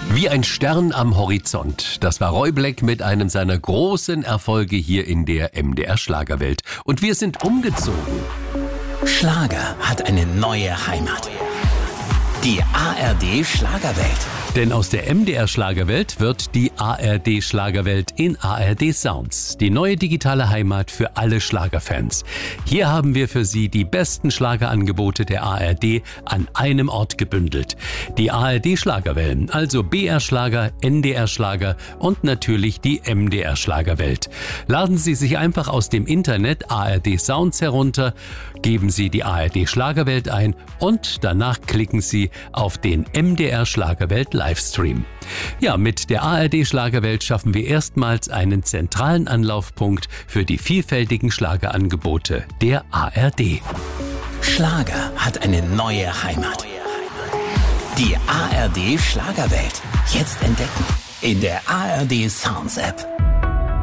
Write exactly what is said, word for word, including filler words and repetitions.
Wie ein Stern am Horizont. Das war Roy Black mit einem seiner großen Erfolge hier in der M D R Schlagerwelt. Und wir sind umgezogen. Schlager hat eine neue Heimat. Die A R D Schlagerwelt. Denn aus der M D R Schlagerwelt wird die A R D Schlagerwelt in A R D Sounds. Die neue digitale Heimat für alle Schlagerfans. Hier haben wir für Sie die besten Schlagerangebote der A R D an einem Ort gebündelt. Die A R D Schlagerwellen, also B R Schlager, N D R Schlager und natürlich die M D R Schlagerwelt. Laden Sie sich einfach aus dem Internet A R D Sounds herunter, geben Sie die A R D Schlagerwelt ein und danach klicken Sie auf den M D R Schlagerwelt Livestream. Ja, mit der A R D Schlagerwelt schaffen wir erstmals einen zentralen Anlaufpunkt für die vielfältigen Schlagerangebote der A R D. Schlager hat eine neue Heimat. Die A R D Schlagerwelt. Jetzt entdecken in der A R D Sounds App.